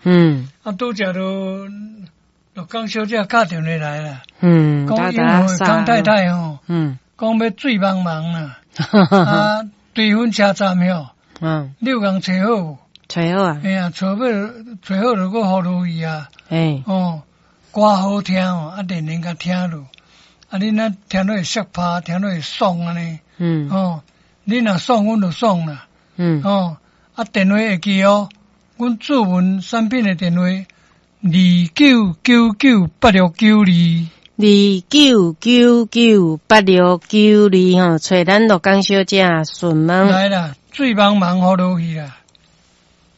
拄则就江小姐打电话来啦， 讲因为江太太吼，讲要水茫茫啦，对分车站吼，你有共找好无？ 找好啊， 哎呀，找好就搁好落去啊，歌好听哦，连连甲听落，你若听落会适拍，听落会爽安尼，你若爽，阮就爽啦，电话会记哦，阮驻文产品的电话29998692。 29998692吼，找咱陆江小姐询问。 来啦，水茫茫好落去啦。